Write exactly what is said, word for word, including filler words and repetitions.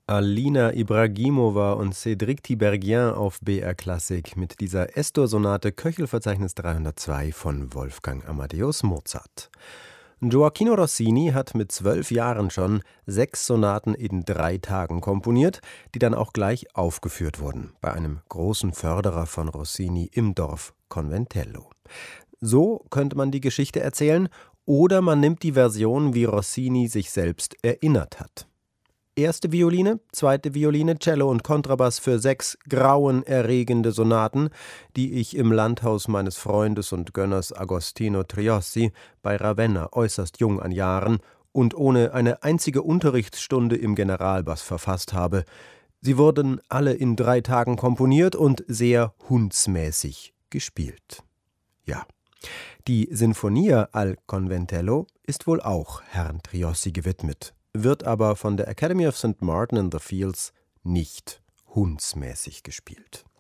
Alina Ibragimova und Cédric Tiberghien auf B R Klassik mit dieser Es-Dur-Sonate Köchelverzeichnis dreihundertzwei von Wolfgang Amadeus Mozart. Gioachino Rossini hat mit zwölf Jahren schon sechs Sonaten in drei Tagen komponiert, die dann auch gleich aufgeführt wurden, bei einem großen Förderer von Rossini im Dorf Conventello. So könnte man die Geschichte erzählen, oder man nimmt die Version, wie Rossini sich selbst erinnert hat. Erste Violine, zweite Violine, Cello und Kontrabass für sechs grauenerregende Sonaten, die ich im Landhaus meines Freundes und Gönners Agostino Triossi bei Ravenna äußerst jung an Jahren und ohne eine einzige Unterrichtsstunde im Generalbass verfasst habe. Sie wurden alle in drei Tagen komponiert und sehr hundsmäßig gespielt. Ja, die Sinfonia al Conventello ist wohl auch Herrn Triossi gewidmet, wird aber von der Academy of Saint Martin in the Fields nicht hundsmäßig gespielt.